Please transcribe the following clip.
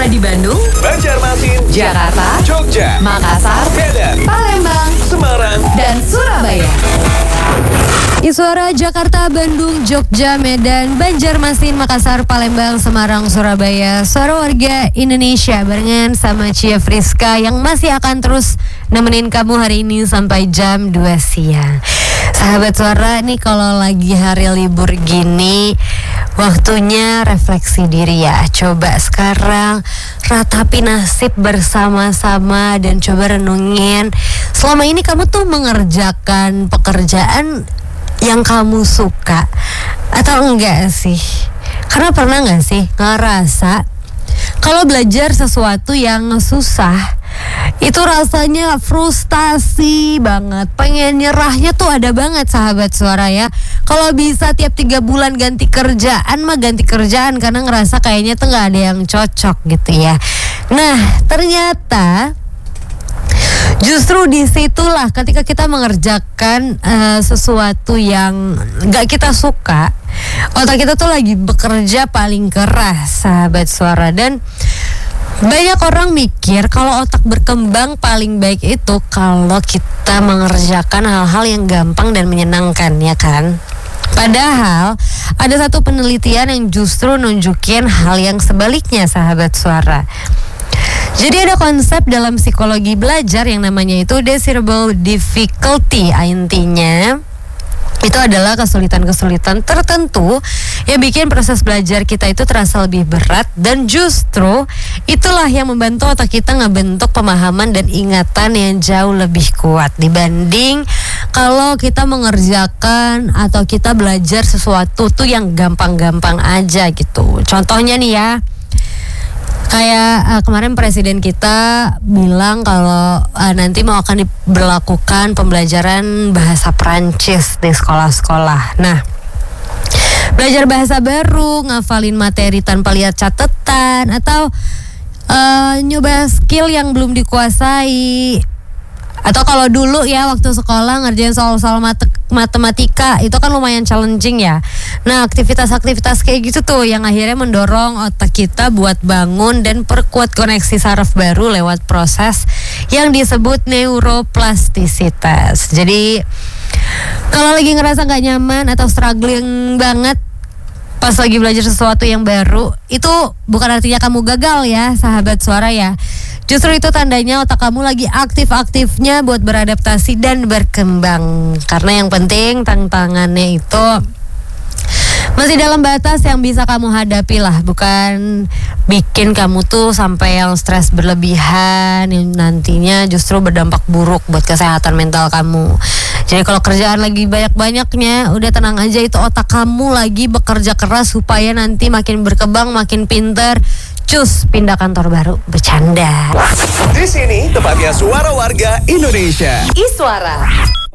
di Bandung, Banjarmasin, Jakarta, Jogja, Makassar, Medan, Palembang, Semarang, dan Surabaya. Suara Jakarta, Bandung, Jogja, Medan, Banjarmasin, Makassar, Palembang, Semarang, Surabaya. Suara warga Indonesia barengan sama Cia Friska yang masih akan terus nemenin kamu hari ini sampai jam 2 siang. Sahabat suara nih, kalau lagi hari libur gini, waktunya refleksi diri ya. Coba sekarang ratapi nasib bersama-sama dan coba renungin selama ini kamu tuh mengerjakan pekerjaan yang kamu suka atau enggak sih? Karena pernah enggak sih ngerasa kalau belajar sesuatu yang susah itu rasanya frustasi banget, pengen nyerahnya tuh ada banget sahabat suara ya. Kalau bisa tiap 3 bulan ganti kerjaan mah ganti kerjaan, karena ngerasa kayaknya tuh gak ada yang cocok gitu ya. Nah ternyata justru disitulah ketika kita mengerjakan sesuatu yang gak kita suka, otak kita tuh lagi bekerja paling keras sahabat suara. Dan banyak orang mikir kalau otak berkembang paling baik itu kalau kita mengerjakan hal-hal yang gampang dan menyenangkan, ya kan? Padahal ada satu penelitian yang justru nunjukin hal yang sebaliknya sahabat suara. Jadi ada konsep dalam psikologi belajar yang namanya itu desirable difficulty. Intinya itu adalah kesulitan-kesulitan tertentu yang bikin proses belajar kita itu terasa lebih berat, dan justru itulah yang membantu otak kita ngebentuk pemahaman dan ingatan yang jauh lebih kuat dibanding kalau kita mengerjakan atau kita belajar sesuatu tuh yang gampang-gampang aja gitu. Contohnya nih ya, kayak kemarin presiden kita bilang kalau nanti mau akan diberlakukan pembelajaran bahasa Perancis di sekolah-sekolah. Nah, belajar bahasa baru, ngafalin materi tanpa lihat catatan, atau nyoba skill yang belum dikuasai. Atau kalau dulu ya waktu sekolah ngerjain soal-soal matematika itu kan lumayan challenging ya. Nah, aktivitas-aktivitas kayak gitu tuh yang akhirnya mendorong otak kita buat bangun dan perkuat koneksi saraf baru lewat proses yang disebut neuroplastisitas. Jadi kalau lagi ngerasa gak nyaman atau struggling banget pas lagi belajar sesuatu yang baru, itu bukan artinya kamu gagal ya sahabat suara ya. Justru itu tandanya otak kamu lagi aktif-aktifnya buat beradaptasi dan berkembang. Karena yang penting tantangannya itu masih dalam batas yang bisa kamu hadapi lah, bukan bikin kamu tuh sampai yang stres berlebihan yang nantinya justru berdampak buruk buat kesehatan mental kamu. Jadi kalau kerjaan lagi banyak-banyaknya, udah tenang aja, itu otak kamu lagi bekerja keras supaya nanti makin berkembang, makin pinter. Cus, pindah kantor baru, bercanda. Di sini tempatnya suara warga Indonesia. Iswara.